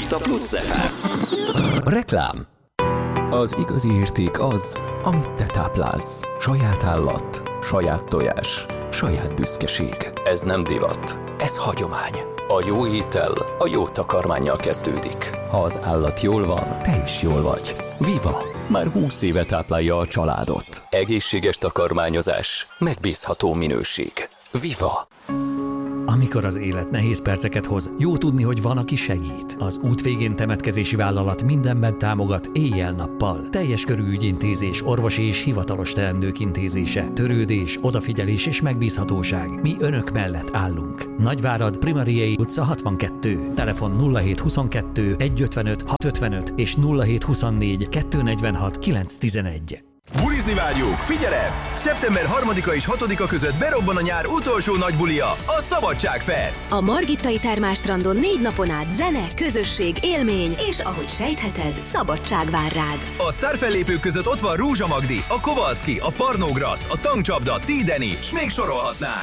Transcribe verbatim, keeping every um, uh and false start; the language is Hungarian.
itt a Plusz ef em. Reklám. Az igazi érték az, amit te táplálsz. Saját állat, saját tojás, saját büszkeség. Ez nem divat, ez hagyomány. A jó étel a jó takarmánnyal kezdődik. Ha az állat jól van, te is jól vagy. Viva! Már húsz éve táplálja a családot. Egészséges takarmányozás, megbízható minőség. Viva! Amikor az élet nehéz perceket hoz, jó tudni, hogy van, aki segít. Az Útvégén temetkezési vállalat mindenben támogat éjjel-nappal. Teljes körű ügyintézés, orvosi és hivatalos teendők intézése, törődés, odafigyelés és megbízhatóság. Mi önök mellett állunk. Nagyvárad, Primariei utca hatvankettő. Telefon nulla hét huszonkettő egyszázötvenöt hatszázötvenöt és nulla hét huszonnégy kétszáznegyvenhat kilencszáztizenegy. Bulizni várjuk! Figyelem! szeptember harmadika és hatodika között berobban a nyár utolsó nagy bulia, a Szabadságfest! A Margittai Termálstrandon négy napon át zene, közösség, élmény, és ahogy sejtheted, szabadság vár rád. A sztárfellépők között ott van Rúzsa Magdi, a Kovalszki, a Parnógraszt, a Tankcsapda, T. Deni, s még sorolhatnánk!